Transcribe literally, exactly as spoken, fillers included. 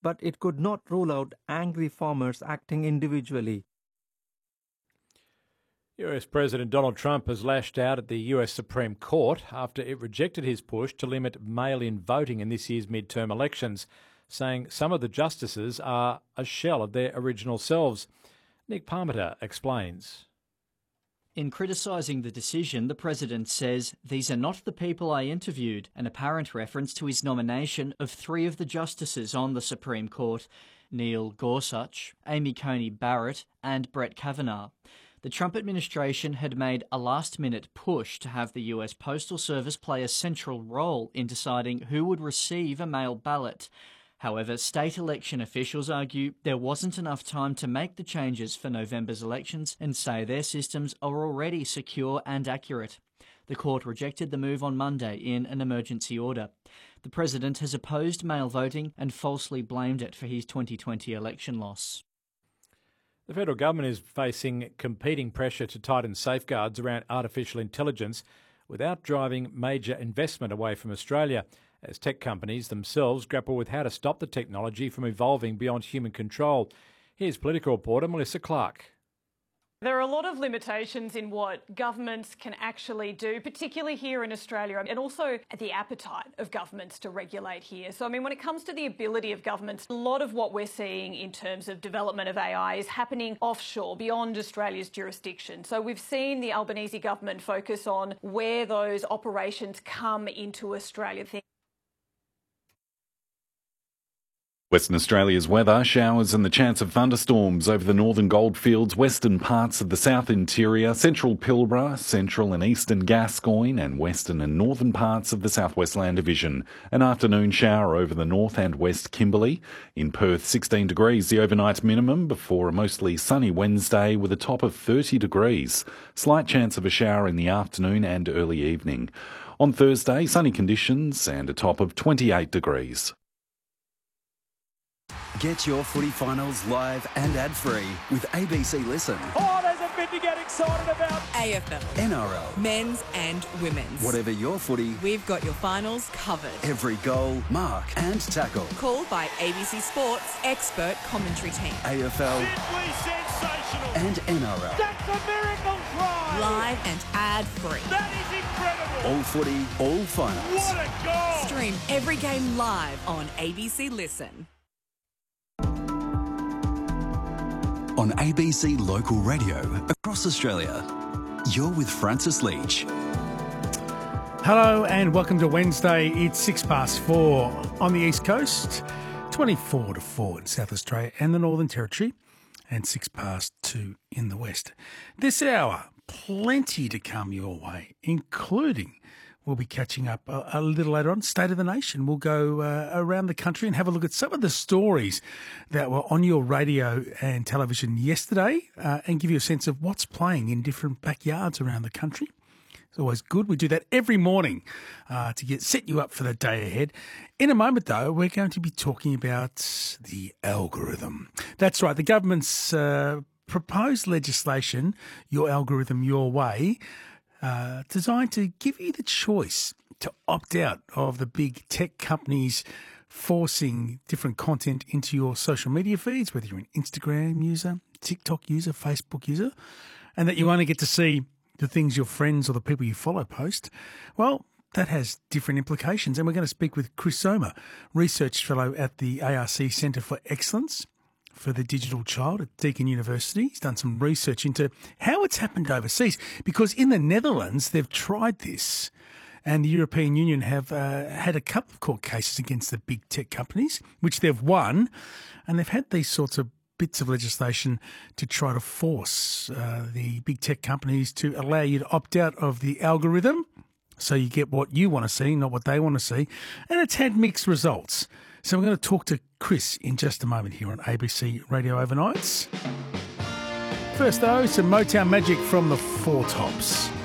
but it could not rule out angry farmers acting individually. U S President Donald Trump has lashed out at the U S Supreme Court after it rejected his push to limit mail-in voting in this year's midterm elections, saying some of the justices are a shell of their original selves. Nick Parmenter explains. In criticising the decision, the President says, "These are not the people I interviewed," an apparent reference to his nomination of three of the justices on the Supreme Court, Neil Gorsuch, Amy Coney Barrett and Brett Kavanaugh. The Trump administration had made a last-minute push to have the U S Postal Service play a central role in deciding who would receive a mail ballot. However, state election officials argue there wasn't enough time to make the changes for November's elections and say their systems are already secure and accurate. The court rejected the move on Monday in an emergency order. The President has opposed mail voting and falsely blamed it for his twenty twenty election loss. The federal government is facing competing pressure to tighten safeguards around artificial intelligence without driving major investment away from Australia, as tech companies themselves grapple with how to stop the technology from evolving beyond human control. Here's political reporter Melissa Clark. There are a lot of limitations in what governments can actually do, particularly here in Australia, and also the appetite of governments to regulate here. So, I mean, when it comes to the ability of governments, a lot of what we're seeing in terms of development of A I is happening offshore, beyond Australia's jurisdiction. So we've seen the Albanese government focus on where those operations come into Australia. Western Australia's weather, showers and the chance of thunderstorms over the northern goldfields, western parts of the south interior, central Pilbara, central and eastern Gascoyne and western and northern parts of the southwest land division. An afternoon shower over the north and west Kimberley. In Perth, sixteen degrees the overnight minimum before a mostly sunny Wednesday with a top of thirty degrees. Slight chance of a shower in the afternoon and early evening. On Thursday, sunny conditions and a top of twenty-eight degrees. Get your footy finals live and ad-free with A B C Listen. Oh, there's a bit to get excited about. A F L, N R L, men's and women's. Whatever your footy, we've got your finals covered. Every goal, mark and tackle. Called by A B C Sports expert commentary team. A F L. Simply sensational. And N R L. That's a miracle try. Live and ad-free. That is incredible. All footy, all finals. What a goal. Stream every game live on A B C Listen. On A B C Local Radio across Australia, you're with Francis Leach. Hello and welcome to Wednesday. It's six past four on the East Coast, twenty-four to four in South Australia and the Northern Territory, and six past two in the West. This hour, plenty to come your way, including we'll be catching up a, a little later on. State of the Nation. We'll go uh, around the country and have a look at some of the stories that were on your radio and television yesterday uh, and give you a sense of what's playing in different backyards around the country. It's always good. We do that every morning uh, to get set you up for the day ahead. In a moment, though, we're going to be talking about the algorithm. That's right. The government's uh, proposed legislation, Your Algorithm, Your Way, Uh, designed to give you the choice to opt out of the big tech companies forcing different content into your social media feeds, whether you're an Instagram user, TikTok user, Facebook user, and that you only get to see the things your friends or the people you follow post. Well, that has different implications. And we're going to speak with Chris Sommer, Research Fellow at the A R C Centre for Excellence for the Digital Child at Deakin University. He's done some research into how it's happened overseas, because in the Netherlands they've tried this, and the European Union have uh, had a couple of court cases against the big tech companies, which they've won, and they've had these sorts of bits of legislation to try to force uh, the big tech companies to allow you to opt out of the algorithm so you get what you want to see, not what they want to see, and it's had mixed results. So we're going to talk to Chris in just a moment here on A B C Radio Overnights. First, though, some Motown magic from the Four Tops.